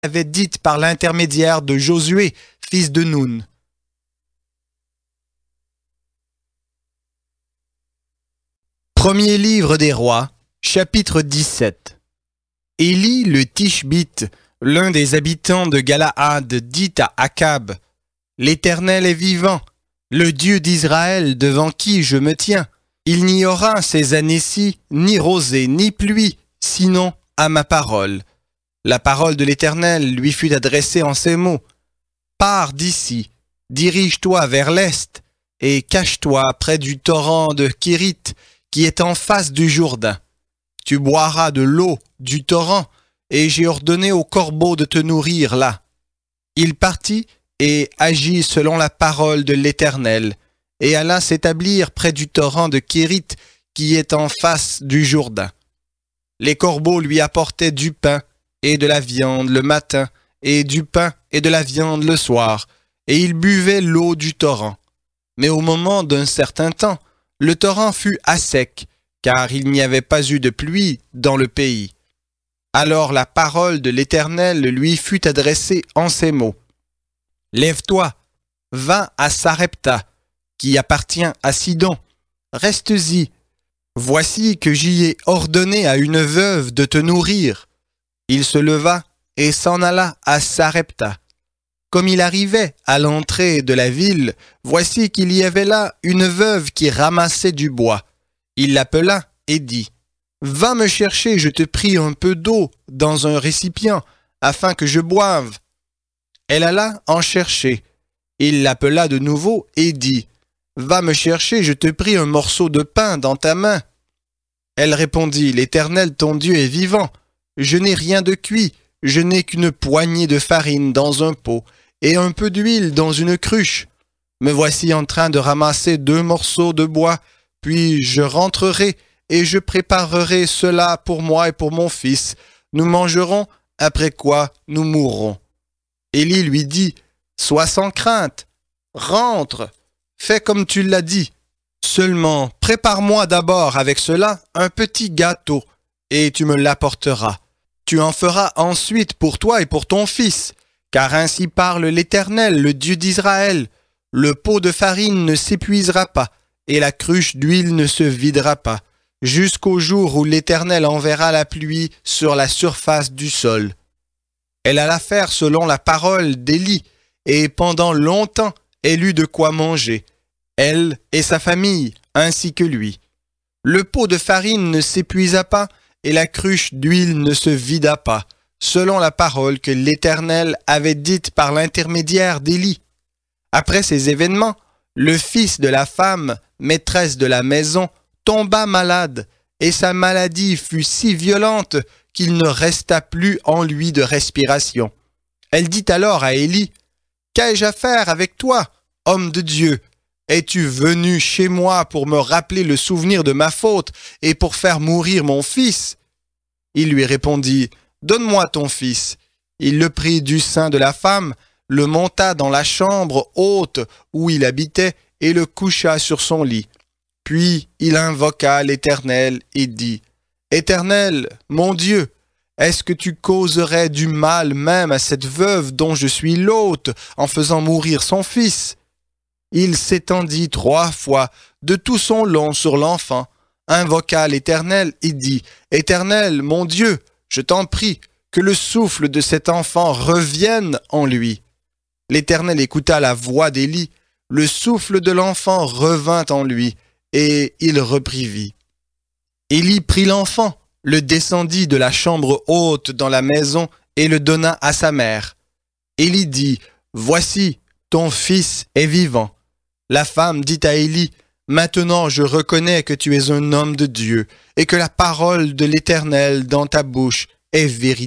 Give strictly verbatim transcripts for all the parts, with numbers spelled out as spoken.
avait dite par l'intermédiaire de Josué, fils de Nun. Premier livre des rois, chapitre dix-sept. Élie le Tishbite, l'un des habitants de Galaad, dit à Akab, « L'Éternel est vivant, le Dieu d'Israël devant qui je me tiens. Il n'y aura ces années-ci ni rosée ni pluie, sinon à ma parole. » La parole de l'Éternel lui fut adressée en ces mots. « Pars d'ici, dirige-toi vers l'est, et cache-toi près du torrent de Kérith, qui est en face du Jourdain. Tu boiras de l'eau du torrent, et j'ai ordonné aux corbeaux de te nourrir là. » Il partit et agit selon la parole de l'Éternel, et alla s'établir près du torrent de Kérith, qui est en face du Jourdain. Les corbeaux lui apportaient du pain et de la viande le matin, et du pain et de la viande le soir, et il buvait l'eau du torrent. Mais au moment d'un certain temps, le torrent fut à sec, car il n'y avait pas eu de pluie dans le pays. Alors la parole de l'Éternel lui fut adressée en ces mots. « Lève-toi, va à Sarepta, qui appartient à Sidon. Reste-y. Voici que j'y ai ordonné à une veuve de te nourrir. » Il se leva et s'en alla à Sarepta. Comme il arrivait à l'entrée de la ville, voici qu'il y avait là une veuve qui ramassait du bois. Il l'appela et dit, « Va me chercher, je te prie, un peu d'eau dans un récipient, afin que je boive. » Elle alla en chercher. Il l'appela de nouveau et dit, « Va me chercher, je te prie, un morceau de pain dans ta main. » Elle répondit, « L'Éternel ton Dieu est vivant. Je n'ai rien de cuit, je n'ai qu'une poignée de farine dans un pot et un peu d'huile dans une cruche. Me voici en train de ramasser deux morceaux de bois, puis je rentrerai et je préparerai cela pour moi et pour mon fils. Nous mangerons, après quoi nous mourrons. » Élie lui dit, « Sois sans crainte, rentre, fais comme tu l'as dit. Seulement, prépare-moi d'abord avec cela un petit gâteau, et tu me l'apporteras. Tu en feras ensuite pour toi et pour ton fils, car ainsi parle l'Éternel, le Dieu d'Israël. Le pot de farine ne s'épuisera pas, et la cruche d'huile ne se videra pas, jusqu'au jour où l'Éternel enverra la pluie sur la surface du sol. » Elle alla faire selon la parole d'Élie, et pendant longtemps elle eut de quoi manger, elle et sa famille, ainsi que lui. Le pot de farine ne s'épuisa pas, et la cruche d'huile ne se vida pas, selon la parole que l'Éternel avait dite par l'intermédiaire d'Élie. Après ces événements, le fils de la femme, maîtresse de la maison, tomba malade, et sa maladie fut si violente qu'il ne resta plus en lui de respiration. Elle dit alors à Élie, « Qu'ai-je à faire avec toi, homme de Dieu? Es-tu venu chez moi pour me rappeler le souvenir de ma faute et pour faire mourir mon fils ?» Il lui répondit, « Donne-moi ton fils. » Il le prit du sein de la femme, le monta dans la chambre haute où il habitait et le coucha sur son lit. Puis il invoqua l'Éternel et dit, « Éternel, mon Dieu, est-ce que tu causerais du mal même à cette veuve dont je suis l'hôte en faisant mourir son fils ?» Il s'étendit trois fois de tout son long sur l'enfant, invoqua l'Éternel et dit, « Éternel, mon Dieu, je t'en prie, que le souffle de cet enfant revienne en lui. » L'Éternel écouta la voix d'Élie, le souffle de l'enfant revint en lui, et il reprit vie. Élie prit l'enfant, le descendit de la chambre haute dans la maison et le donna à sa mère. Élie dit, « Voici, ton fils est vivant. » La femme dit à Élie, « Maintenant je reconnais que tu es un homme de Dieu et que la parole de l'Éternel dans ta bouche est vérité. »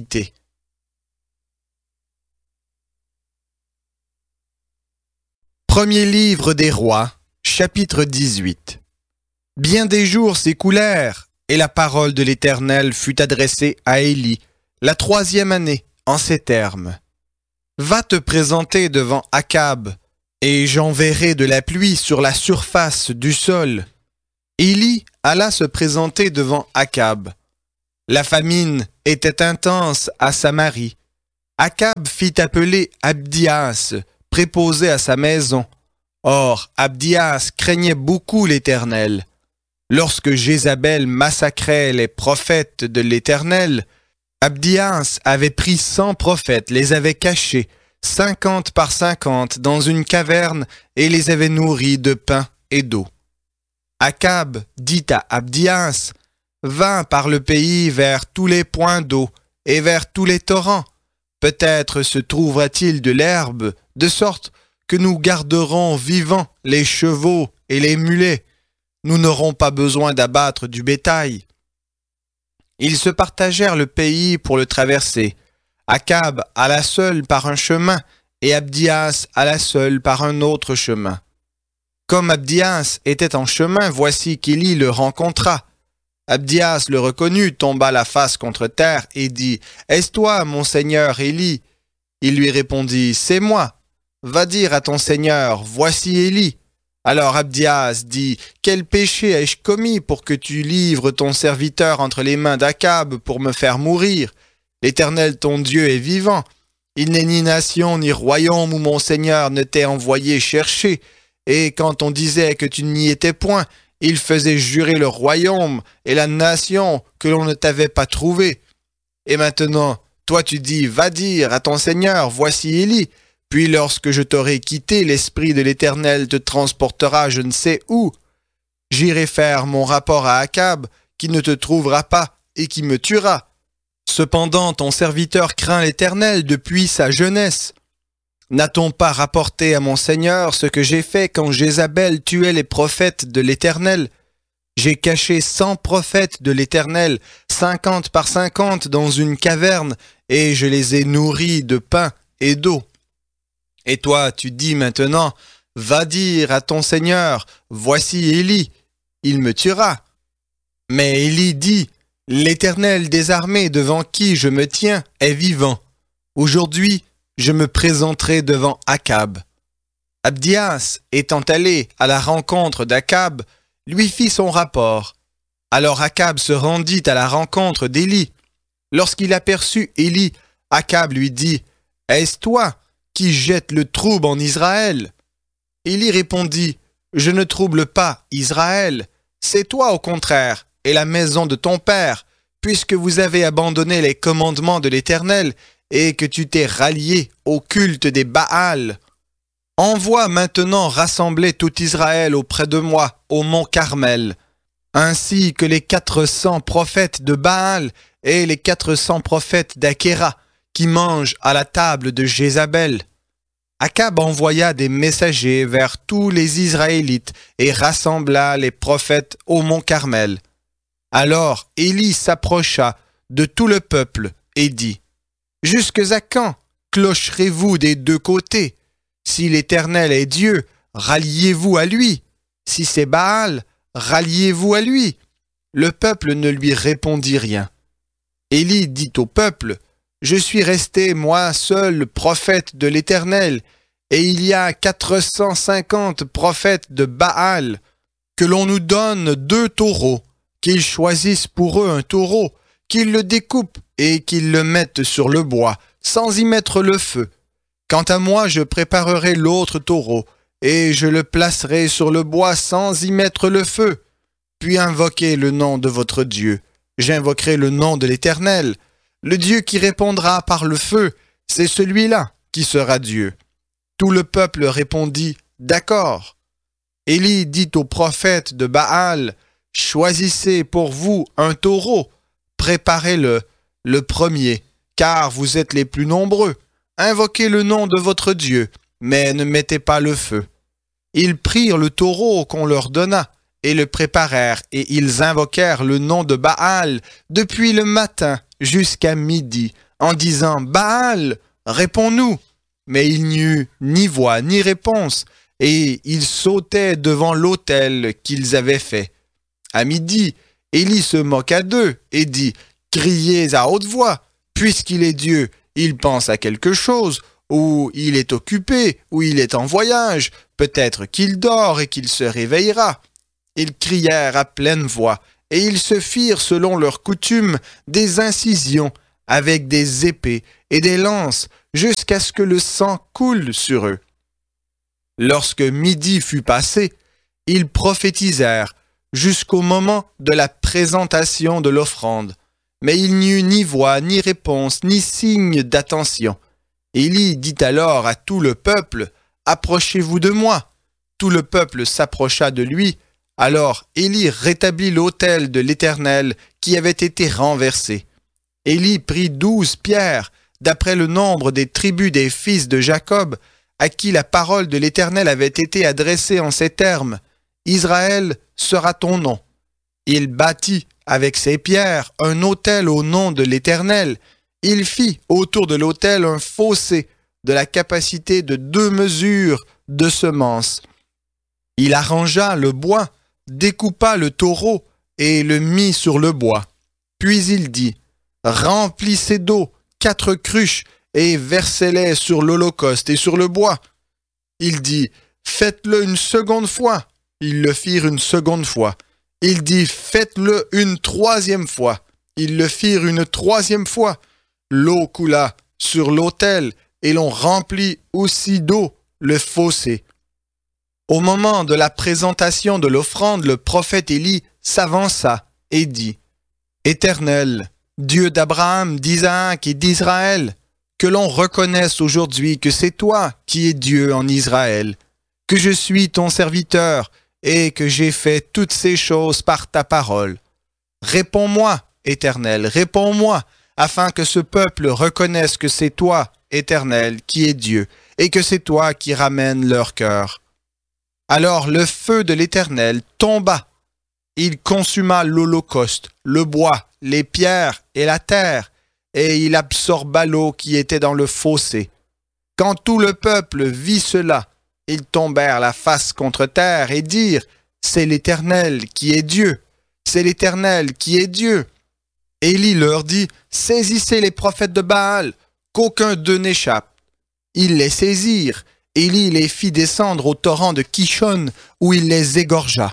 Premier livre des rois, chapitre dix-huit. Bien des jours s'écoulèrent, et la parole de l'Éternel fut adressée à Élie, la troisième année, en ces termes. « Va te présenter devant Akab, et j'enverrai de la pluie sur la surface du sol. » Élie alla se présenter devant Akab. La famine était intense à Samarie. Akab fit appeler Abdias, préposé à sa maison. Or, Abdias craignait beaucoup l'Éternel. Lorsque Jézabel massacrait les prophètes de l'Éternel, Abdias avait pris cent prophètes, les avait cachés, cinquante par cinquante, dans une caverne et les avait nourris de pain et d'eau. Akab dit à Abdias, « Va par le pays vers tous les points d'eau et vers tous les torrents. Peut-être se trouvera-t-il de l'herbe, de sorte que nous garderons vivants les chevaux et les mulets. Nous n'aurons pas besoin d'abattre du bétail. » Ils se partagèrent le pays pour le traverser. Akab alla seul par un chemin et Abdias alla seul par un autre chemin. Comme Abdias était en chemin, voici qu'Élie le rencontra. Abdias le reconnut, tomba la face contre terre et dit « Est-ce toi, mon seigneur Élie ?» Il lui répondit « C'est moi. Va dire à ton seigneur, voici Élie. » Alors Abdias dit « Quel péché ai-je commis pour que tu livres ton serviteur entre les mains d'Akab pour me faire mourir? L'Éternel ton Dieu est vivant. Il n'est ni nation ni royaume où mon Seigneur ne t'ait envoyé chercher. Et quand on disait que tu n'y étais point, il faisait jurer le royaume et la nation que l'on ne t'avait pas trouvé. Et maintenant, toi tu dis, va dire à ton Seigneur, voici Élie. Puis lorsque je t'aurai quitté, l'Esprit de l'Éternel te transportera je ne sais où. J'irai faire mon rapport à Akab, qui ne te trouvera pas et qui me tuera. Cependant, ton serviteur craint l'Éternel depuis sa jeunesse. N'a-t-on pas rapporté à mon Seigneur ce que j'ai fait quand Jézabel tuait les prophètes de l'Éternel? J'ai caché cent prophètes de l'Éternel, cinquante par cinquante dans une caverne, et je les ai nourris de pain et d'eau. Et toi, tu dis maintenant, va dire à ton Seigneur, voici Élie, il me tuera. Mais Élie dit, l'Éternel des armées devant qui je me tiens est vivant. Aujourd'hui, je me présenterai devant Akab. Abdias, étant allé à la rencontre d'Akab, lui fit son rapport. Alors Akab se rendit à la rencontre d'Élie. Lorsqu'il aperçut Élie, Akab lui dit, « Est-ce toi qui jette le trouble en Israël? » Élie répondit, « Je ne trouble pas Israël, c'est toi au contraire, et la maison de ton père, puisque vous avez abandonné les commandements de l'Éternel, et que tu t'es rallié au culte des Baals. Envoie maintenant rassembler tout Israël auprès de moi, au mont Carmel, ainsi que les quatre cents prophètes de Baal et les quatre cents prophètes d'Achéra, qui mangent à la table de Jézabel. » Akab envoya des messagers vers tous les Israélites et rassembla les prophètes au mont Carmel. Alors Élie s'approcha de tout le peuple et dit, « Jusques à quand clocherez-vous des deux côtés? Si l'Éternel est Dieu, ralliez-vous à lui. Si c'est Baal, ralliez-vous à lui. » Le peuple ne lui répondit rien. Élie dit au peuple, « Je suis resté, moi seul, prophète de l'Éternel, et il y a quatre cent cinquante prophètes de Baal. Que l'on nous donne deux taureaux, qu'ils choisissent pour eux un taureau, qu'ils le découpent et qu'ils le mettent sur le bois, sans y mettre le feu. Quant à moi, je préparerai l'autre taureau, et je le placerai sur le bois sans y mettre le feu. Puis invoquez le nom de votre Dieu. J'invoquerai le nom de l'Éternel. Le Dieu qui répondra par le feu, c'est celui-là qui sera Dieu. » Tout le peuple répondit, « D'accord. » Élie dit aux prophètes de Baal, « Choisissez pour vous un taureau, préparez-le, le premier, car vous êtes les plus nombreux. Invoquez le nom de votre Dieu, mais ne mettez pas le feu. » Ils prirent le taureau qu'on leur donna et le préparèrent, et ils invoquèrent le nom de Baal depuis le matin jusqu'à midi, en disant, « Baal, réponds-nous !» Mais il n'y eut ni voix ni réponse, et ils sautaient devant l'autel qu'ils avaient fait. À midi, Élie se moqua d'eux et dit, « Criez à haute voix, puisqu'il est Dieu, il pense à quelque chose, ou il est occupé, ou il est en voyage, peut-être qu'il dort et qu'il se réveillera. » Ils crièrent à pleine voix, et ils se firent selon leur coutume des incisions avec des épées et des lances, jusqu'à ce que le sang coule sur eux. Lorsque midi fut passé, ils prophétisèrent jusqu'au moment de la présentation de l'offrande. Mais il n'y eut ni voix, ni réponse, ni signe d'attention. Élie dit alors à tout le peuple, « Approchez-vous de moi. » Tout le peuple s'approcha de lui. Alors Élie rétablit l'autel de l'Éternel qui avait été renversé. Élie prit douze pierres, d'après le nombre des tribus des fils de Jacob, à qui la parole de l'Éternel avait été adressée en ces termes, « Israël sera ton nom. » Il bâtit avec ces pierres un autel au nom de l'Éternel. Il fit autour de l'autel un fossé de la capacité de deux mesures de semences. Il arrangea le bois, découpa le taureau et le mit sur le bois. Puis il dit, « Remplissez d'eau quatre cruches et versez-les sur l'holocauste et sur le bois. » Il dit, « Faites-le une seconde fois. » Ils le firent une seconde fois. Il dit, « Faites-le une troisième fois. » Ils le firent une troisième fois. L'eau coula sur l'autel et l'on remplit aussi d'eau le fossé. Au moment de la présentation de l'offrande, le prophète Élie s'avança et dit, « Éternel, Dieu d'Abraham, d'Isaac et d'Israël, que l'on reconnaisse aujourd'hui que c'est toi qui es Dieu en Israël, que je suis ton serviteur et que j'ai fait toutes ces choses par ta parole. Réponds-moi, Éternel, réponds-moi, afin que ce peuple reconnaisse que c'est toi, Éternel, qui es Dieu, et que c'est toi qui ramènes leur cœur. » Alors le feu de l'Éternel tomba. Il consuma l'holocauste, le bois, les pierres et la terre, et il absorba l'eau qui était dans le fossé. Quand tout le peuple vit cela, ils tombèrent la face contre terre et dirent, « C'est l'Éternel qui est Dieu, c'est l'Éternel qui est Dieu. » Élie leur dit, « Saisissez les prophètes de Baal, qu'aucun d'eux n'échappe. » Ils les saisirent. Élie les fit descendre au torrent de Kishon, où il les égorgea.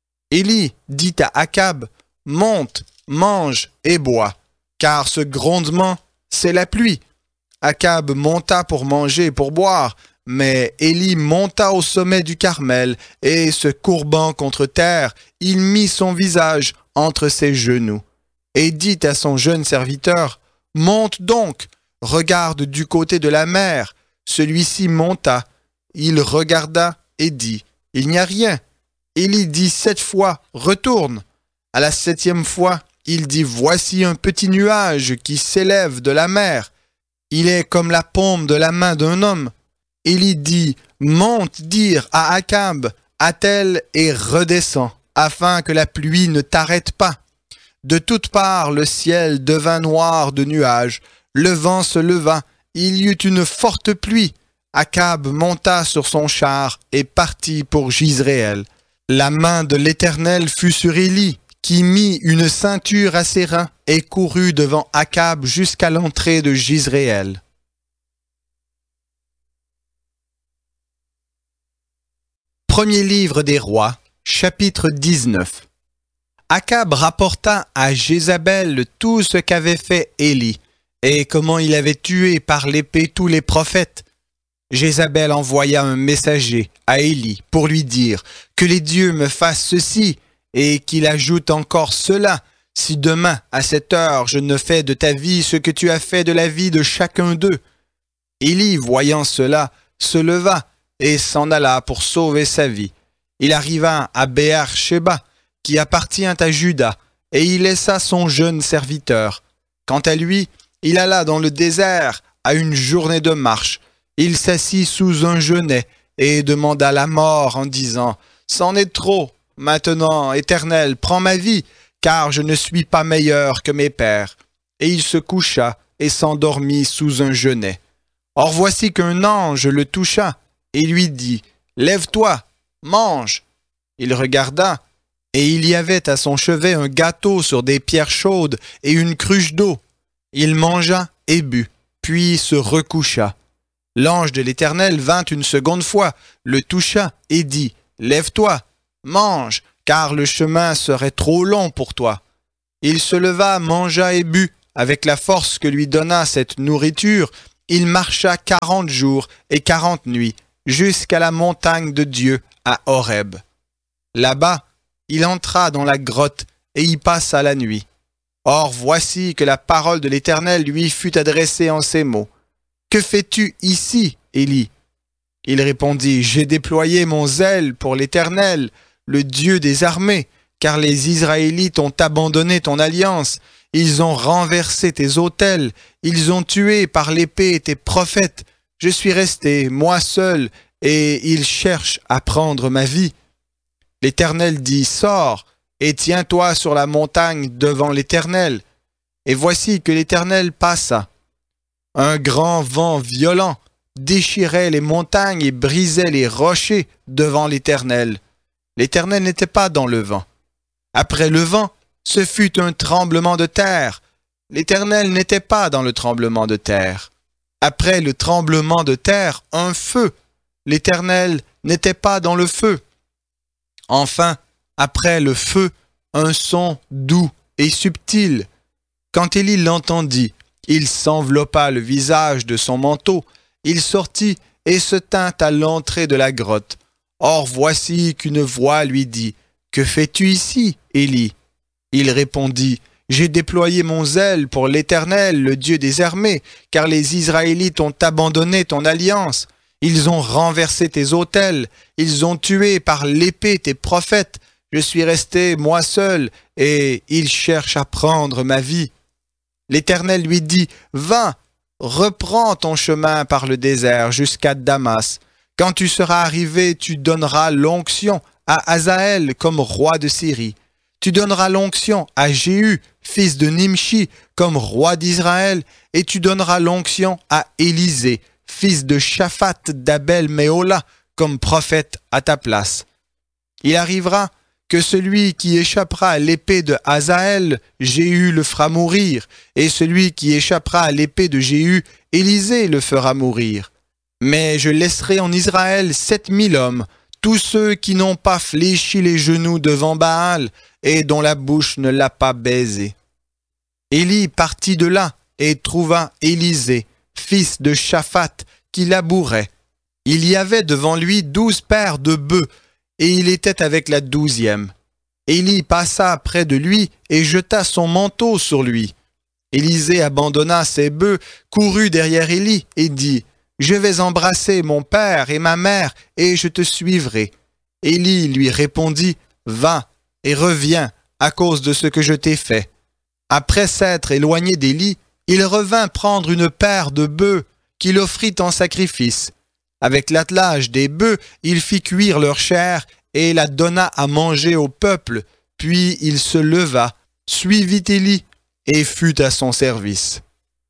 Élie dit à Akab, « Monte, mange et bois, car ce grondement, c'est la pluie. » Akab monta pour manger et pour boire, mais Élie monta au sommet du Carmel, et se courbant contre terre, il mit son visage entre ses genoux, et dit à son jeune serviteur, « Monte donc, regarde du côté de la mer. » Celui-ci monta, il regarda et dit, « Il n'y a rien. » Élie dit sept fois, « Retourne. » À la septième fois, il dit, « Voici un petit nuage qui s'élève de la mer. Il est comme la paume de la main d'un homme. » Élie dit, « Monte dire à Akab, attelle et redescends, afin que la pluie ne t'arrête pas. » De toutes parts, le ciel devint noir de nuages. Le vent se leva. Il y eut une forte pluie. Akab monta sur son char et partit pour Jizréel. La main de l'Éternel fut sur Élie, qui mit une ceinture à ses reins et courut devant Akab jusqu'à l'entrée de Jizréel. Premier livre des rois, chapitre dix-neuf. Akab rapporta à Jézabel tout ce qu'avait fait Élie, et comment il avait tué par l'épée tous les prophètes. Jézabel envoya un messager à Élie pour lui dire que les dieux me fassent ceci et qu'il ajoute encore cela, si demain à cette heure je ne fais de ta vie ce que tu as fait de la vie de chacun d'eux. Élie, voyant cela, se leva et s'en alla pour sauver sa vie. Il arriva à Béer-Shéba, qui appartient à Juda, et il laissa son jeune serviteur. Quant à lui, il alla dans le désert à une journée de marche. Il s'assit sous un genêt et demanda la mort en disant « C'en est trop. Maintenant, Éternel, prends ma vie, car je ne suis pas meilleur que mes pères. » Et il se coucha et s'endormit sous un genêt. Or voici qu'un ange le toucha et lui dit « Lève-toi, mange. » Il regarda, et il y avait à son chevet un gâteau sur des pierres chaudes et une cruche d'eau. Il mangea et but, puis se recoucha. L'ange de l'Éternel vint une seconde fois, le toucha et dit, « Lève-toi, mange, car le chemin serait trop long pour toi. » Il se leva, mangea et but, avec la force que lui donna cette nourriture, il marcha quarante jours et quarante nuits jusqu'à la montagne de Dieu à Horeb. Là-bas, il entra dans la grotte et y passa la nuit. Or voici que la parole de l'Éternel lui fut adressée en ces mots. « Que fais-tu ici, Élie ?» Il répondit, « J'ai déployé mon zèle pour l'Éternel, le Dieu des armées, car les Israélites ont abandonné ton alliance, ils ont renversé tes autels, ils ont tué par l'épée tes prophètes. Je suis resté, moi seul, et ils cherchent à prendre ma vie. » L'Éternel dit, « Sors, et tiens-toi sur la montagne devant l'Éternel. » Et voici que l'Éternel passa. Un grand vent violent déchirait les montagnes et brisait les rochers devant l'Éternel. L'Éternel n'était pas dans le vent. Après le vent, ce fut un tremblement de terre. L'Éternel n'était pas dans le tremblement de terre. Après le tremblement de terre, un feu. L'Éternel n'était pas dans le feu. Enfin, après le feu, un son doux et subtil. Quand Élie l'entendit, il s'enveloppa le visage de son manteau, il sortit et se tint à l'entrée de la grotte. Or voici qu'une voix lui dit, « Que fais-tu ici, Élie ?» Il répondit, « J'ai déployé mon zèle pour l'Éternel, le Dieu des armées, car les Israélites ont abandonné ton alliance. Ils ont renversé tes autels, ils ont tué par l'épée tes prophètes. Je suis resté, moi seul, et ils cherchent à prendre ma vie. » L'Éternel lui dit, « Va, reprends ton chemin par le désert jusqu'à Damas. Quand tu seras arrivé, tu donneras l'onction à Hazaël comme roi de Syrie. Tu donneras l'onction à Jéhu, fils de Nimshi, comme roi d'Israël, et tu donneras l'onction à Élisée, fils de Shaphat d'Abel-Méhola, comme prophète à ta place. Il arrivera que celui qui échappera à l'épée de Hazaël, Jéhu le fera mourir, et celui qui échappera à l'épée de Jéhu, Élisée le fera mourir. Mais je laisserai en Israël sept mille hommes, tous ceux qui n'ont pas fléchi les genoux devant Baal, et dont la bouche ne l'a pas baisé. » Élie partit de là et trouva Élisée, fils de Shaphat, qui labourait. Il y avait devant lui douze paires de bœufs, et il était avec la douzième. Élie passa près de lui et jeta son manteau sur lui. Élisée abandonna ses bœufs, courut derrière Élie et dit, « Je vais embrasser mon père et ma mère, et je te suivrai. » Élie lui répondit, « Va et reviens à cause de ce que je t'ai fait. » Après s'être éloigné d'Élie, il revint prendre une paire de bœufs qu'il offrit en sacrifice. Avec l'attelage des bœufs, il fit cuire leur chair et la donna à manger au peuple. Puis il se leva, suivit Élie et fut à son service.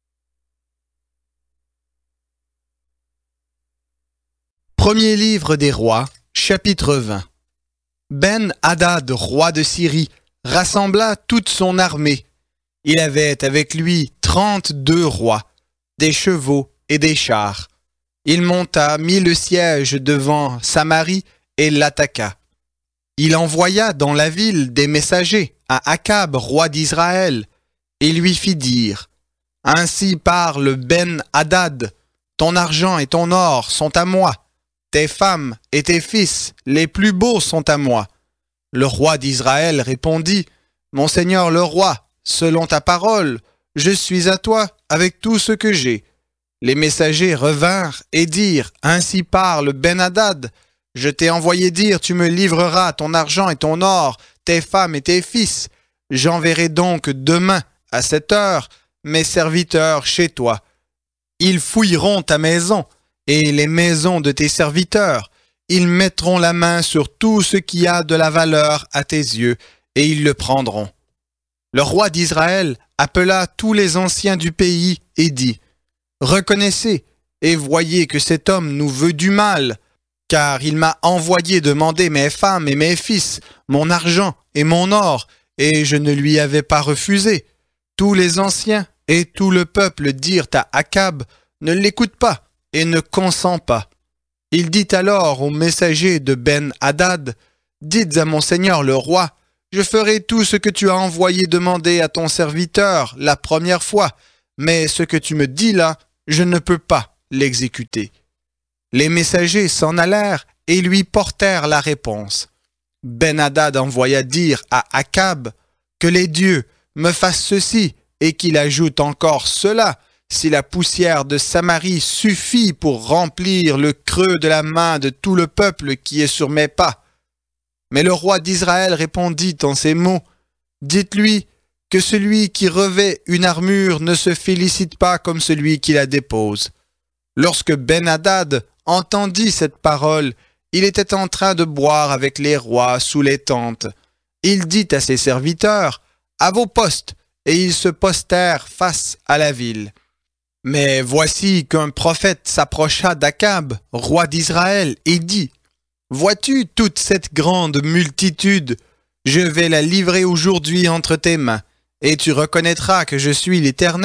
Premier livre des rois, chapitre vingt. Ben-Hadad, roi de Syrie, rassembla toute son armée. Il avait avec lui trente-deux rois, des chevaux et des chars. Il monta, mit le siège devant Samarie et l'attaqua. Il envoya dans la ville des messagers à Akab, roi d'Israël, et lui fit dire, « Ainsi parle Ben-Hadad, ton argent et ton or sont à moi, tes femmes et tes fils, les plus beaux sont à moi. » Le roi d'Israël répondit, « Mon seigneur le roi, selon ta parole, je suis à toi avec tout ce que j'ai. » Les messagers revinrent et dirent, « Ainsi parle Ben-Hadad, je t'ai envoyé dire, tu me livreras ton argent et ton or, tes femmes et tes fils. J'enverrai donc demain, à cette heure, mes serviteurs chez toi. Ils fouilleront ta maison et les maisons de tes serviteurs. Ils mettront la main sur tout ce qui a de la valeur à tes yeux, et ils le prendront. » Le roi d'Israël appela tous les anciens du pays et dit, « Reconnaissez et voyez que cet homme nous veut du mal, car il m'a envoyé demander mes femmes et mes fils, mon argent et mon or, et je ne lui avais pas refusé. » Tous les anciens et tout le peuple dirent à Akab, « Ne l'écoute pas et ne consent pas. » Il dit alors aux messagers de Ben-Hadad, « Dites à mon seigneur le roi, je ferai tout ce que tu as envoyé demander à ton serviteur la première fois, mais ce que tu me dis là, je ne peux pas l'exécuter. » Les messagers s'en allèrent et lui portèrent la réponse. Ben-Hadad envoya dire à Akab que les dieux me fassent ceci et qu'il ajoute encore cela, si la poussière de Samarie suffit pour remplir le creux de la main de tout le peuple qui est sur mes pas. Mais le roi d'Israël répondit en ces mots, « Dites-lui que celui qui revêt une armure ne se félicite pas comme celui qui la dépose. » Lorsque Ben-Hadad entendit cette parole, il était en train de boire avec les rois sous les tentes. Il dit à ses serviteurs, « À vos postes !» et ils se postèrent face à la ville. Mais voici qu'un prophète s'approcha d'Akab, roi d'Israël, et dit, « Vois-tu toute cette grande multitude? Je vais la livrer aujourd'hui entre tes mains, et tu reconnaîtras que je suis l'Éternel. »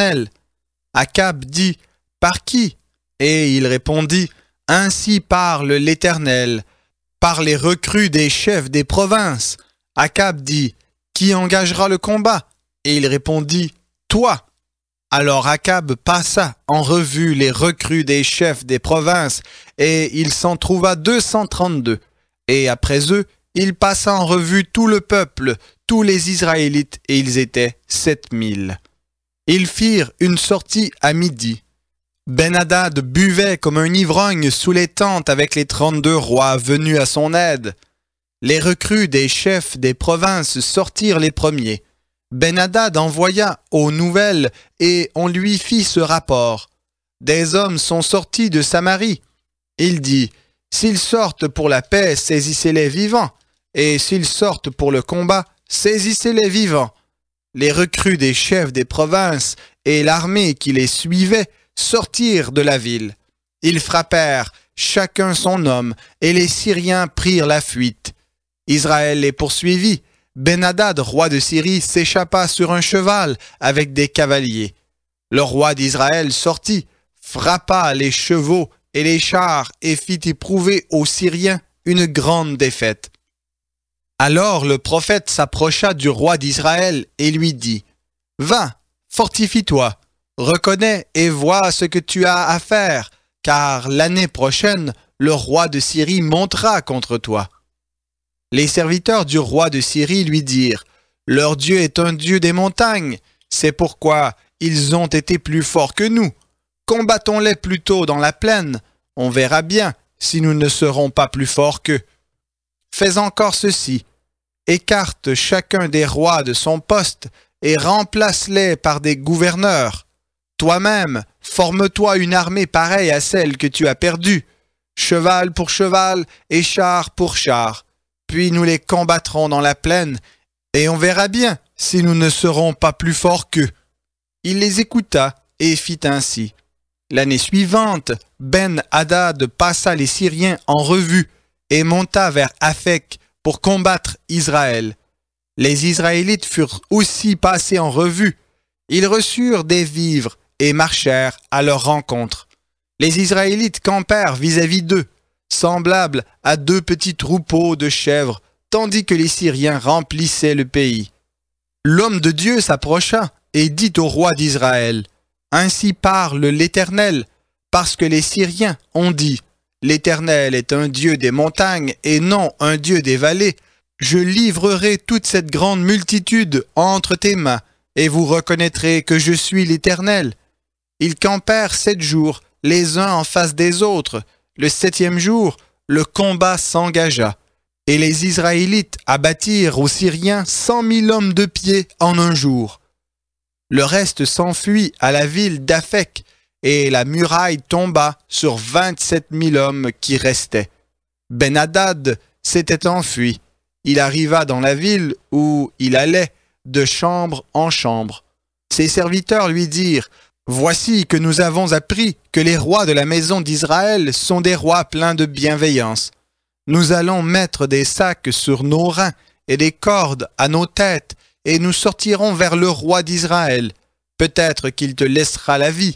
Akab dit, « Par qui ?» Et il répondit, « Ainsi parle l'Éternel, par les recrues des chefs des provinces. » Akab dit, « Qui engagera le combat ?» Et il répondit, « Toi !» Alors Akab passa en revue les recrues des chefs des provinces, et il s'en trouva deux cent trente-deux. Et après eux, il passa en revue tout le peuple, tous les Israélites, et ils étaient sept mille. Ils firent une sortie à midi. Ben-Hadad buvait comme un ivrogne sous les tentes avec les trente-deux rois venus à son aide. Les recrues des chefs des provinces sortirent les premiers. Ben-Hadad envoya aux nouvelles et on lui fit ce rapport. « Des hommes sont sortis de Samarie. » Il dit, « S'ils sortent pour la paix, saisissez-les vivants, et s'ils sortent pour le combat, saisissez-les vivants. » Les recrues des chefs des provinces et l'armée qui les suivait sortirent de la ville. Ils frappèrent chacun son homme, et les Syriens prirent la fuite. Israël les poursuivit. Ben-Hadad, roi de Syrie, s'échappa sur un cheval avec des cavaliers. Le roi d'Israël sortit, frappa les chevaux et les chars et fit éprouver aux Syriens une grande défaite. Alors le prophète s'approcha du roi d'Israël et lui dit, « Va, fortifie-toi, reconnais et vois ce que tu as à faire, car l'année prochaine, le roi de Syrie montera contre toi. » Les serviteurs du roi de Syrie lui dirent, « Leur Dieu est un Dieu des montagnes, c'est pourquoi ils ont été plus forts que nous. Combattons-les plutôt dans la plaine, on verra bien si nous ne serons pas plus forts qu'eux. Fais encore ceci, écarte chacun des rois de son poste et remplace-les par des gouverneurs. Toi-même, forme-toi une armée pareille à celle que tu as perdue, cheval pour cheval et char pour char. Puis nous les combattrons dans la plaine, et on verra bien si nous ne serons pas plus forts qu'eux. » Il les écouta et fit ainsi. L'année suivante, Ben-Hadad passa les Syriens en revue et monta vers Aphek pour combattre Israël. Les Israélites furent aussi passés en revue. Ils reçurent des vivres et marchèrent à leur rencontre. Les Israélites campèrent vis-à-vis d'eux, semblables à deux petits troupeaux de chèvres, tandis que les Syriens remplissaient le pays. L'homme de Dieu s'approcha et dit au roi d'Israël, « Ainsi parle l'Éternel, parce que les Syriens ont dit, « L'Éternel est un Dieu des montagnes et non un Dieu des vallées. Je livrerai toute cette grande multitude entre tes mains, et vous reconnaîtrez que je suis l'Éternel. » Ils campèrent sept jours, les uns en face des autres. Le septième jour, le combat s'engagea, et les Israélites abattirent aux Syriens cent mille hommes de pied en un jour. Le reste s'enfuit à la ville d'Aphek, et la muraille tomba sur vingt-sept mille hommes qui restaient. Ben-Hadad s'était enfui. Il arriva dans la ville où il allait de chambre en chambre. Ses serviteurs lui dirent, « Voici que nous avons appris que les rois de la maison d'Israël sont des rois pleins de bienveillance. Nous allons mettre des sacs sur nos reins et des cordes à nos têtes, et nous sortirons vers le roi d'Israël. Peut-être qu'il te laissera la vie. »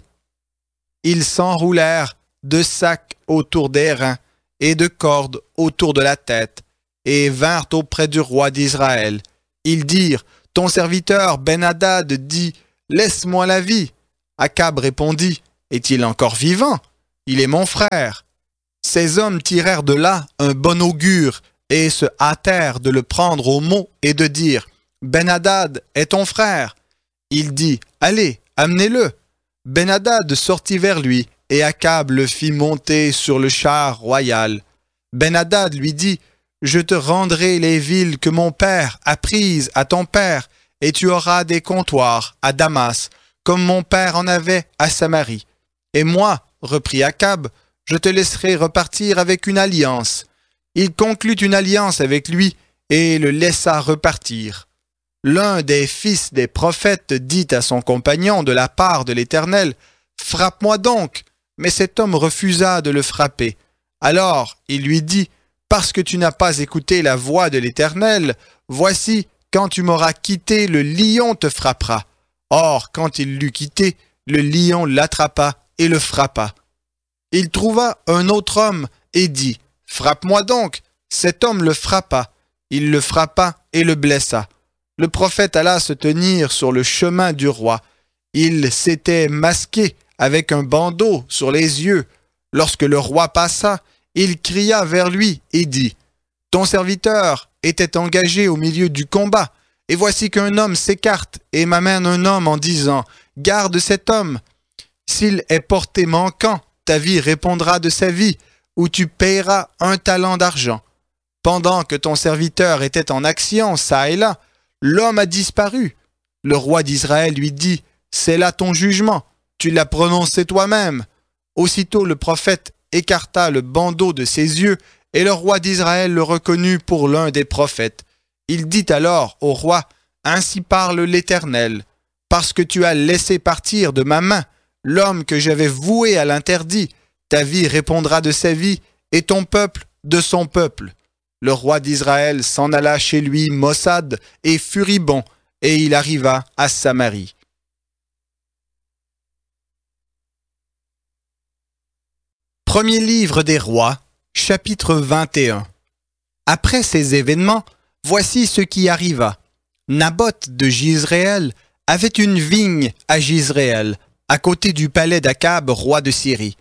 Ils s'enroulèrent de sacs autour des reins et de cordes autour de la tête, et vinrent auprès du roi d'Israël. Ils dirent, « Ton serviteur Ben-Hadad dit, laisse-moi la vie. » Akab répondit, « Est-il encore vivant? Il est mon frère. » Ces hommes tirèrent de là un bon augure et se hâtèrent de le prendre au mot et de dire, « Ben-Hadad est ton frère. » Il dit, « Allez, amenez-le. » Ben-Hadad sortit vers lui et Akab le fit monter sur le char royal. Ben-Hadad lui dit, « Je te rendrai les villes que mon père a prises à ton père, et tu auras des comptoirs à Damas, comme mon père en avait à Samarie. Et moi, reprit Akab, je te laisserai repartir avec une alliance. » Il conclut une alliance avec lui et le laissa repartir. L'un des fils des prophètes dit à son compagnon de la part de l'Éternel, « Frappe-moi donc !» Mais cet homme refusa de le frapper. Alors il lui dit, « Parce que tu n'as pas écouté la voix de l'Éternel, voici, quand tu m'auras quitté, le lion te frappera. » Or, quand il l'eut quitté, le lion l'attrapa et le frappa. Il trouva un autre homme et dit, « Frappe-moi donc !» Cet homme le frappa. Il le frappa et le blessa. Le prophète alla se tenir sur le chemin du roi. Il s'était masqué avec un bandeau sur les yeux. Lorsque le roi passa, il cria vers lui et dit, « Ton serviteur était engagé au milieu du combat, et voici qu'un homme s'écarte et m'amène un homme en disant, « Garde cet homme. S'il est porté manquant, ta vie répondra de sa vie, ou tu payeras un talent d'argent. » Pendant que ton serviteur était en action, çà et là, l'homme a disparu. Le roi d'Israël lui dit, « C'est là ton jugement, tu l'as prononcé toi-même. » Aussitôt le prophète écarta le bandeau de ses yeux, et le roi d'Israël le reconnut pour l'un des prophètes. Il dit alors au roi, « Ainsi parle l'Éternel, parce que tu as laissé partir de ma main l'homme que j'avais voué à l'interdit, ta vie répondra de sa vie, et ton peuple de son peuple. » Le roi d'Israël s'en alla chez lui maussade et furibond, et il arriva à Samarie. Premier livre des rois, chapitre vingt et un. Après ces événements, voici ce qui arriva. Naboth de Jizréel avait une vigne à Jizréel, à côté du palais d'Akab, roi de Syrie.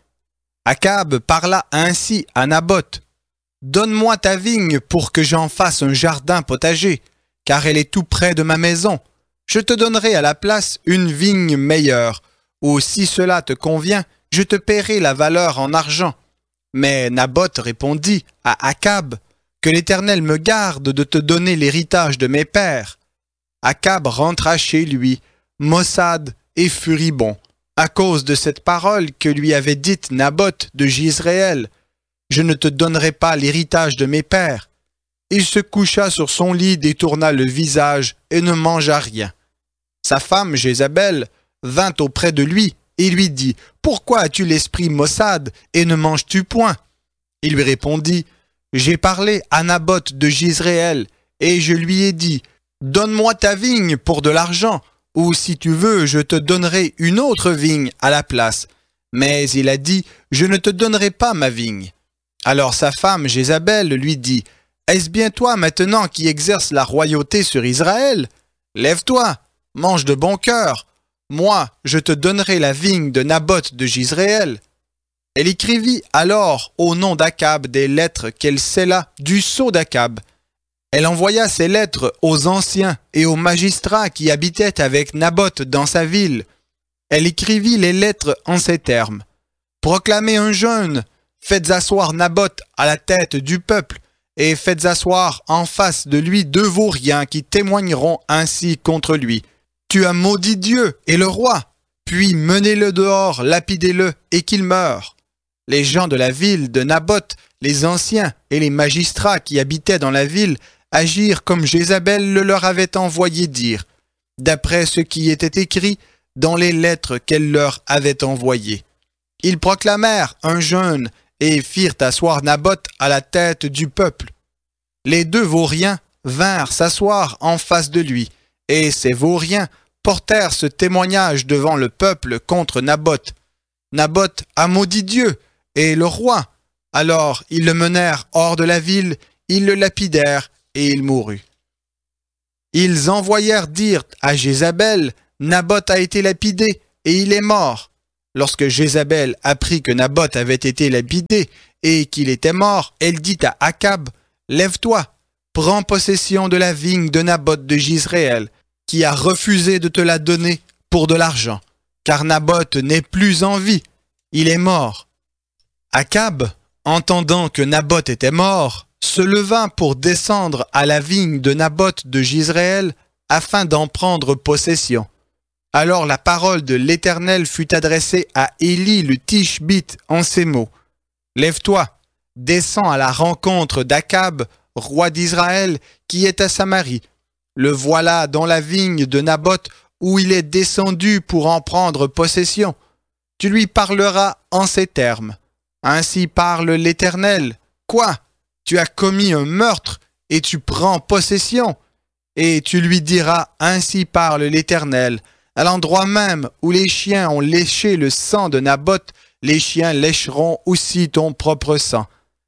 Akab parla ainsi à Naboth, « Donne-moi ta vigne pour que j'en fasse un jardin potager, car elle est tout près de ma maison. Je te donnerai à la place une vigne meilleure, ou si cela te convient, je te paierai la valeur en argent. » Mais Naboth répondit à Akab, « Que l'Éternel me garde de te donner l'héritage de mes pères. » Akab rentra chez lui, maussade et furibond, à cause de cette parole que lui avait dite Naboth de Jizréel. « Je ne te donnerai pas l'héritage de mes pères. » Il se coucha sur son lit, détourna le visage et ne mangea rien. Sa femme Jézabel vint auprès de lui et lui dit, « Pourquoi as-tu l'esprit maussade et ne manges-tu point ?» Il lui répondit, « J'ai parlé à Naboth de Jizréel et je lui ai dit, « Donne-moi ta vigne pour de l'argent, ou si tu veux, je te donnerai une autre vigne à la place. » Mais il a dit, « Je ne te donnerai pas ma vigne. » Alors sa femme Jézabel lui dit, « Est-ce bien toi maintenant qui exerces la royauté sur Israël? Lève-toi, mange de bon cœur. Moi, je te donnerai la vigne de Naboth de Jizréel. » Elle écrivit alors au nom d'Akab des lettres qu'elle scella du sceau d'Akab. Elle envoya ces lettres aux anciens et aux magistrats qui habitaient avec Naboth dans sa ville. Elle écrivit les lettres en ces termes. « Proclamez un jeûne. Faites asseoir Naboth à la tête du peuple, et faites asseoir en face de lui deux vauriens qui témoigneront ainsi contre lui. Tu as maudit Dieu et le roi, puis menez-le dehors, lapidez-le, et qu'il meure. » Les gens de la ville de Naboth, les anciens et les magistrats qui habitaient dans la ville, agirent comme Jézabel le leur avait envoyé dire, d'après ce qui était écrit dans les lettres qu'elle leur avait envoyées. Ils proclamèrent un jeûne et firent asseoir Naboth à la tête du peuple. Les deux vauriens vinrent s'asseoir en face de lui, et ces vauriens portèrent ce témoignage devant le peuple contre Naboth. Naboth a maudit Dieu et le roi. Alors ils le menèrent hors de la ville, ils le lapidèrent et il mourut. Ils envoyèrent dire à Jézabel, « Naboth a été lapidé, et il est mort. » Lorsque Jézabel apprit que Naboth avait été lapidé et qu'il était mort, elle dit à Akab, « Lève-toi, prends possession de la vigne de Naboth de Jizréel, qui a refusé de te la donner pour de l'argent, car Naboth n'est plus en vie, il est mort. » Akab, entendant que Naboth était mort, se leva pour descendre à la vigne de Naboth de Jizréel afin d'en prendre possession. Alors la parole de l'Éternel fut adressée à Élie le Tishbite en ces mots. « Lève-toi, descends à la rencontre d'Akab, roi d'Israël, qui est à Samarie. Le voilà dans la vigne de Naboth où il est descendu pour en prendre possession. Tu lui parleras en ces termes. Ainsi parle l'Éternel. Quoi? Tu as commis un meurtre et tu prends possession. Et tu lui diras, ainsi parle l'Éternel. À l'endroit même où les chiens ont léché le sang de Naboth, les chiens lécheront aussi ton propre sang. »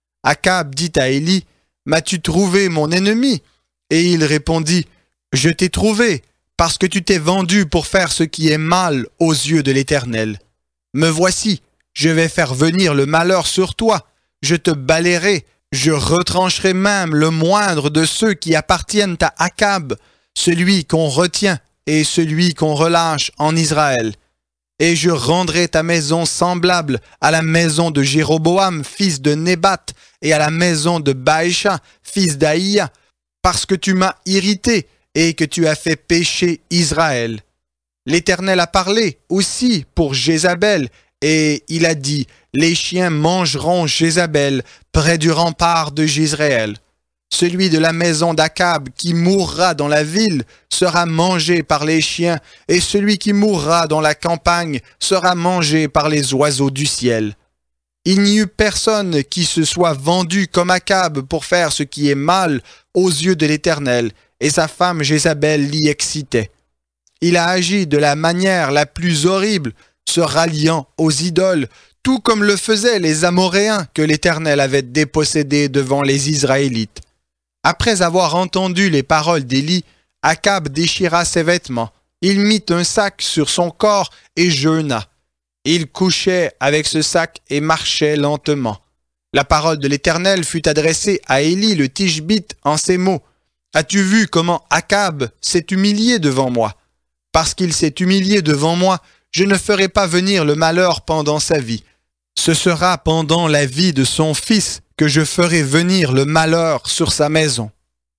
Akab dit à Élie, « M'as-tu trouvé mon ennemi ?» Et il répondit, « Je t'ai trouvé, parce que tu t'es vendu pour faire ce qui est mal aux yeux de l'Éternel. Me voici, je vais faire venir le malheur sur toi, je te balayerai, je retrancherai même le moindre de ceux qui appartiennent à Akab, celui qu'on retient et celui qu'on relâche en Israël. Et je rendrai ta maison semblable à la maison de Jéroboam, fils de Nébat, et à la maison de Baïcha, fils d'Aïa, parce que tu m'as irrité et que tu as fait pécher Israël. L'Éternel a parlé aussi pour Jézabel, et il a dit, les chiens mangeront Jézabel près du rempart de Jizréel. Celui de la maison d'Akab qui mourra dans la ville sera mangé par les chiens, et celui qui mourra dans la campagne sera mangé par les oiseaux du ciel. Il n'y eut personne qui se soit vendu comme Akab pour faire ce qui est mal aux yeux de l'Éternel, et sa femme Jézabel l'y excitait. Il a agi de la manière la plus horrible, se ralliant aux idoles, tout comme le faisaient les Amoréens que l'Éternel avait dépossédés devant les Israélites. Après avoir entendu les paroles d'Élie, Akab déchira ses vêtements. Il mit un sac sur son corps et jeûna. Il couchait avec ce sac et marchait lentement. La parole de l'Éternel fut adressée à Élie le Tishbite en ces mots. « As-tu vu comment Akab s'est humilié devant moi? Parce qu'il s'est humilié devant moi, je ne ferai pas venir le malheur pendant sa vie. Ce sera pendant la vie de son fils que je ferai venir le malheur sur sa maison. »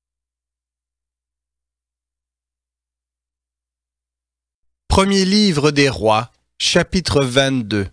Premier livre des rois, chapitre vingt-deux.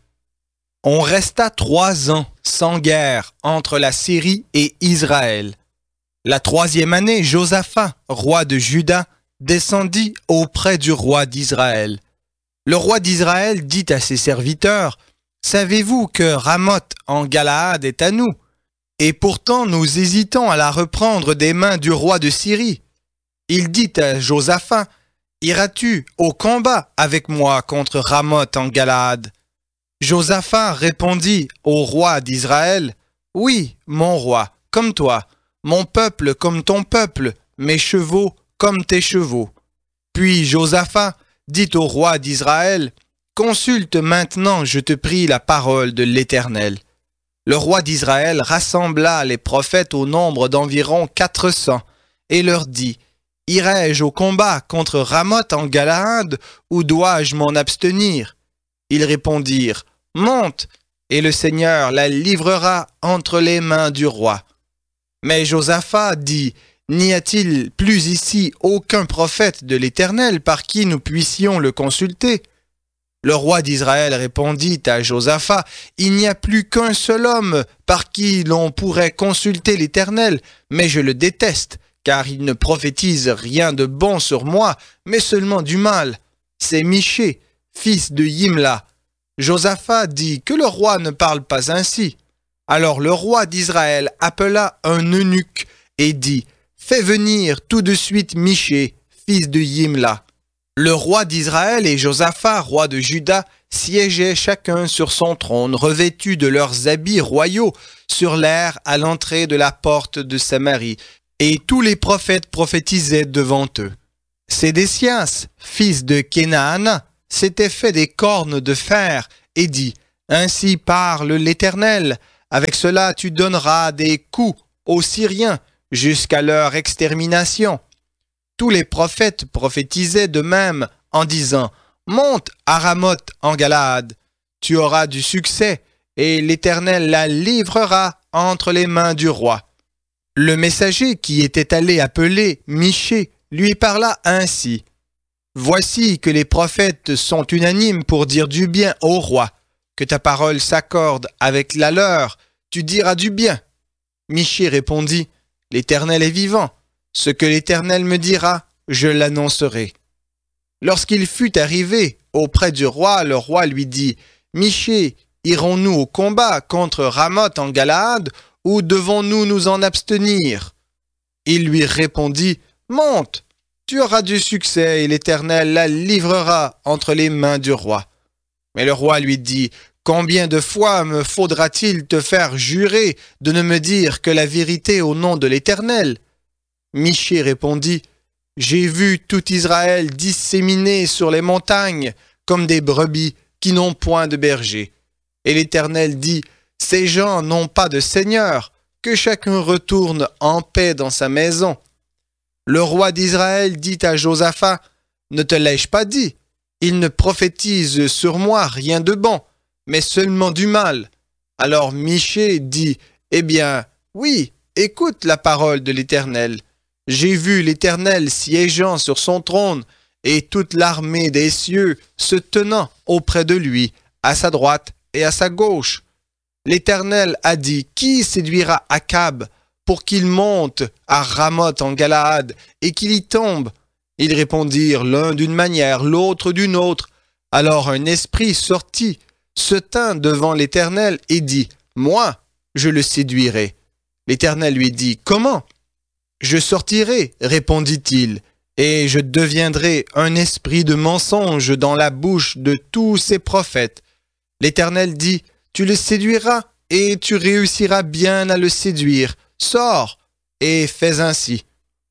On resta trois ans sans guerre entre la Syrie et Israël. La troisième année, Josaphat, roi de Juda, descendit auprès du roi d'Israël. Le roi d'Israël dit à ses serviteurs, « Savez-vous que Ramoth en Galaad est à nous? Et pourtant nous hésitons à la reprendre des mains du roi de Syrie. » Il dit à Josaphat, « Iras-tu au combat avec moi contre Ramoth en Galaad? » Josaphat répondit au roi d'Israël, « Oui, mon roi, comme toi, mon peuple comme ton peuple, mes chevaux comme tes chevaux. » Puis Josaphat dit au roi d'Israël, « Consulte maintenant, je te prie, la parole de l'Éternel. » Le roi d'Israël rassembla les prophètes au nombre d'environ quatre cents et leur dit, « Irai-je au combat contre Ramoth en Galaad ou dois-je m'en abstenir? » Ils répondirent, « Monte, et le Seigneur la livrera entre les mains du roi. » Mais Josaphat dit, « N'y a-t-il plus ici aucun prophète de l'Éternel par qui nous puissions le consulter? » Le roi d'Israël répondit à Josaphat, « Il n'y a plus qu'un seul homme par qui l'on pourrait consulter l'Éternel, mais je le déteste, car il ne prophétise rien de bon sur moi, mais seulement du mal. C'est Michée, fils de Yimla. » Josaphat dit, « Que le roi ne parle pas ainsi. » Alors le roi d'Israël appela un eunuque et dit, « Fais venir tout de suite Michée, fils de Yimla. » Le roi d'Israël et Josaphat, roi de Juda, siégeaient chacun sur son trône, revêtus de leurs habits royaux, sur l'aire à l'entrée de la porte de Samarie, et tous les prophètes prophétisaient devant eux. Sédécias, fils de Kénaana, s'était fait des cornes de fer et dit « Ainsi parle l'Éternel, avec cela tu donneras des coups aux Syriens jusqu'à leur extermination. » Tous les prophètes prophétisaient de même en disant « Monte à Ramoth en Galaad, tu auras du succès, et l'Éternel la livrera entre les mains du roi. » Le messager qui était allé appeler Michée lui parla ainsi. « Voici que les prophètes sont unanimes pour dire du bien au roi. Que ta parole s'accorde avec la leur, tu diras du bien. » Michée répondit, « L'Éternel est vivant. Ce que l'Éternel me dira, je l'annoncerai. » Lorsqu'il fut arrivé auprès du roi, le roi lui dit, « Michée, irons-nous au combat contre Ramoth en Galaad, ou devons-nous nous en abstenir ?» Il lui répondit, « Monte, tu auras du succès et l'Éternel la livrera entre les mains du roi. » Mais le roi lui dit, « Combien de fois me faudra-t-il te faire jurer de ne me dire que la vérité au nom de l'Éternel ?» Michée répondit, « J'ai vu tout Israël disséminé sur les montagnes comme des brebis qui n'ont point de berger. » Et l'Éternel dit, « Ces gens n'ont pas de seigneur, que chacun retourne en paix dans sa maison. » Le roi d'Israël dit à Josaphat, « Ne te l'ai-je pas dit? Il ne prophétise sur moi rien de bon, mais seulement du mal. » Alors Michée dit, « Eh bien, oui, écoute la parole de l'Éternel. J'ai vu l'Éternel siégeant sur son trône, et toute l'armée des cieux se tenant auprès de lui, à sa droite et à sa gauche. L'Éternel a dit, qui séduira Akab pour qu'il monte à Ramoth en Galaad et qu'il y tombe? Ils répondirent l'un d'une manière, l'autre d'une autre. Alors un esprit sortit, se tint devant l'Éternel et dit, moi, je le séduirai. L'Éternel lui dit, comment? Je sortirai, répondit-il, et je deviendrai un esprit de mensonge dans la bouche de tous ces prophètes. L'Éternel dit, tu le séduiras et tu réussiras bien à le séduire. Sors et fais ainsi.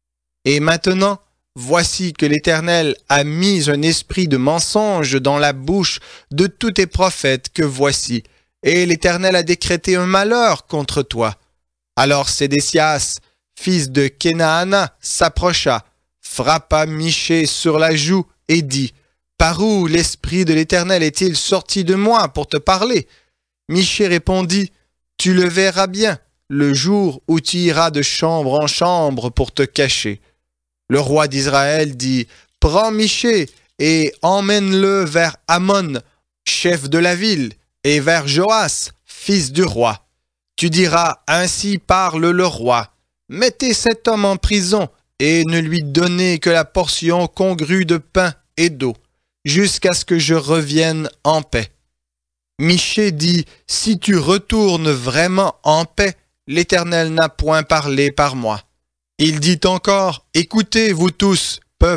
Et maintenant, voici que l'Éternel a mis un esprit de mensonge dans la bouche de tous tes prophètes que voici, et l'Éternel a décrété un malheur contre toi. Alors Sédécias, fils de Kénaana, s'approcha, frappa Michée sur la joue et dit, « Par où l'esprit de l'Éternel est-il sorti de moi pour te parler ?» Michée répondit, « Tu le verras bien, le jour où tu iras de chambre en chambre pour te cacher. » Le roi d'Israël dit, « Prends Michée et emmène-le vers Amon, chef de la ville, et vers Joas, fils du roi. Tu diras, ainsi parle le roi. Mettez cet homme en prison et ne lui donnez que la portion congrue de pain et d'eau, jusqu'à ce que je revienne en paix. » Michée dit, « Si tu retournes vraiment en paix, l'Éternel n'a point parlé par moi. » Il dit encore, « Écoutez, vous tous, peuple. »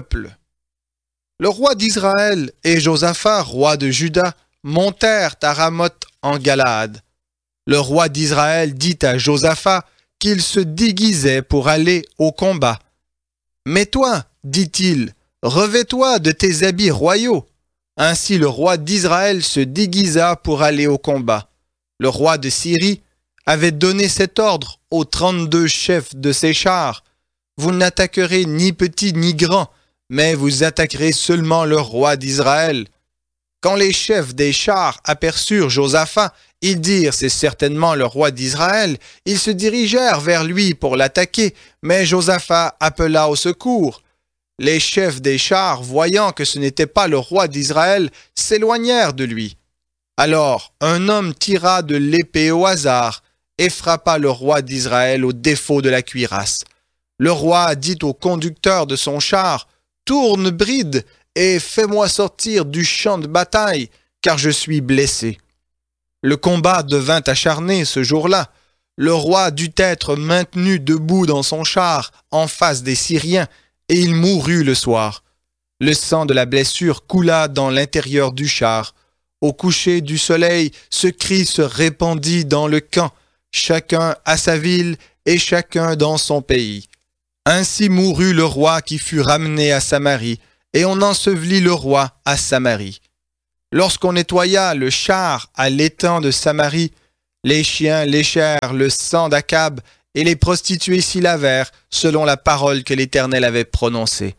Le roi d'Israël et Josaphat, roi de Juda, montèrent à Ramoth en Galaad. Le roi d'Israël dit à Josaphat qu'il se déguisait pour aller au combat. « Mais toi, dit-il, revêt-toi de tes habits royaux. » Ainsi le roi d'Israël se déguisa pour aller au combat. Le roi de Syrie avait donné cet ordre aux trente-deux chefs de ses chars. « Vous n'attaquerez ni petit ni grand, mais vous attaquerez seulement le roi d'Israël. » Quand les chefs des chars aperçurent Josaphat, ils dirent « C'est certainement le roi d'Israël ». Ils se dirigèrent vers lui pour l'attaquer, mais Josaphat appela au secours. Les chefs des chars, voyant que ce n'était pas le roi d'Israël, s'éloignèrent de lui. Alors un homme tira de l'épée au hasard et frappa le roi d'Israël au défaut de la cuirasse. Le roi dit au conducteur de son char, « Tourne bride et fais-moi sortir du champ de bataille, car je suis blessé. » Le combat devint acharné ce jour-là. Le roi dut être maintenu debout dans son char en face des Syriens, et il mourut le soir. Le sang de la blessure coula dans l'intérieur du char. Au coucher du soleil, ce cri se répandit dans le camp, chacun à sa ville et chacun dans son pays. Ainsi mourut le roi qui fut ramené à Samarie, et on ensevelit le roi à Samarie. Lorsqu'on nettoya le char à l'étang de Samarie, les chiens léchèrent le sang d'Akab, et les prostituées s'y lavèrent, selon la parole que l'Éternel avait prononcée.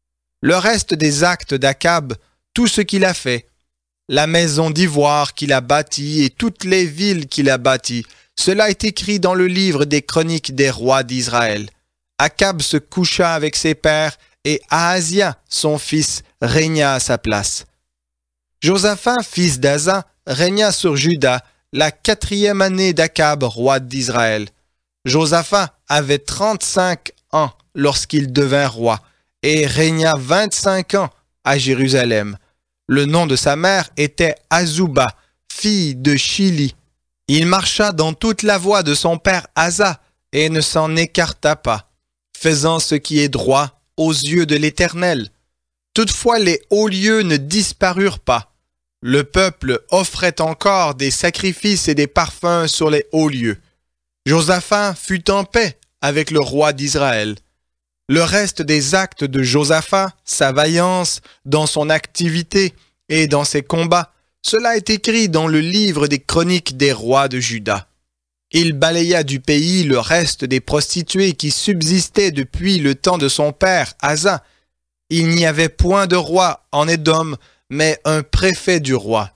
Le reste des actes d'Akab, tout ce qu'il a fait, la maison d'ivoire qu'il a bâtie et toutes les villes qu'il a bâties, cela est écrit dans le livre des chroniques des rois d'Israël. Akab se coucha avec ses pères et Ahazia, son fils, régna à sa place. Josaphat, fils d'Asa, régna sur Juda la quatrième année d'Akab, roi d'Israël. Josaphat avait trente-cinq ans lorsqu'il devint roi et régna vingt-cinq ans à Jérusalem. Le nom de sa mère était Azouba, fille de Shili. Il marcha dans toute la voie de son père Asa et ne s'en écarta pas, faisant ce qui est droit aux yeux de l'Éternel. Toutefois, les hauts lieux ne disparurent pas. Le peuple offrait encore des sacrifices et des parfums sur les hauts lieux. Josaphat fut en paix avec le roi d'Israël. Le reste des actes de Josaphat, sa vaillance, dans son activité et dans ses combats, cela est écrit dans le livre des chroniques des rois de Juda. Il balaya du pays le reste des prostituées qui subsistaient depuis le temps de son père, Asa. Il n'y avait point de roi en Édom, mais un préfet du roi.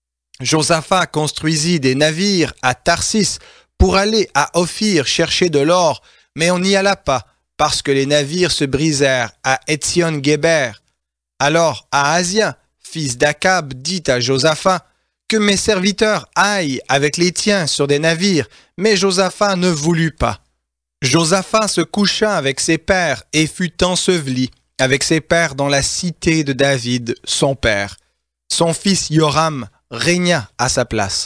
Josaphat construisit des navires à Tarsis pour aller à Ophir chercher de l'or, mais on n'y alla pas, parce que les navires se brisèrent à Étsion-Guéber. Alors Ahazia, fils d'Akab, dit à Josaphat, « Que mes serviteurs aillent avec les tiens sur des navires », mais Josaphat ne voulut pas. Josaphat se coucha avec ses pères et fut enseveli avec ses pères dans la cité de David, son père. Son fils Yoram régna à sa place.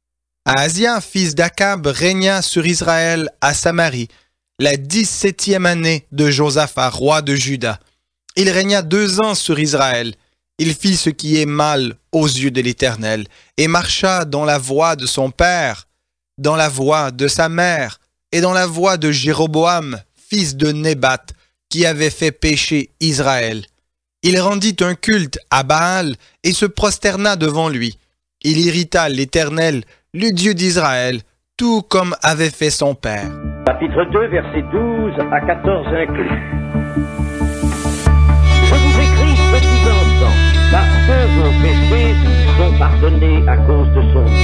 Ahazia, fils d'Akab, régna sur Israël à Samarie, la dix-septième année de Josaphat, roi de Juda. Il régna deux ans sur Israël. Il fit ce qui est mal aux yeux de l'Éternel et marcha dans la voie de son père, dans la voie de sa mère et dans la voie de Jéroboam, fils de Nébat, qui avait fait pécher Israël. Il rendit un culte à Baal et se prosterna devant lui. Il irrita l'Éternel, le Dieu d'Israël, tout comme avait fait son père. Chapitre deux, versets douze à quatorze inclus. Je vous écris, petits enfants, parce que vos péchés sont pardonnés à cause de son nom.